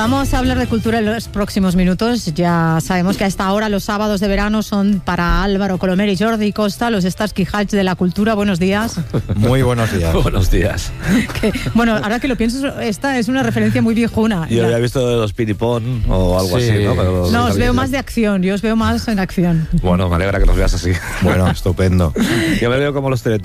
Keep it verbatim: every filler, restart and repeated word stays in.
Vamos a hablar de cultura en los próximos minutos. Ya sabemos que a esta hora los sábados de verano son para Álvaro Colomer y Jordi Costa, los Starsky Hutch de la cultura. Buenos días. Muy buenos días. Buenos días. Que, bueno, ahora que lo pienso, esta es una referencia muy viejuna. Yo había visto de los piripón o algo Sí. así, ¿no? Pero No, os veo más de acción, yo os veo más en acción. Bueno, me alegra que nos veas así. Bueno, estupendo. Yo me veo como los Teletubbies.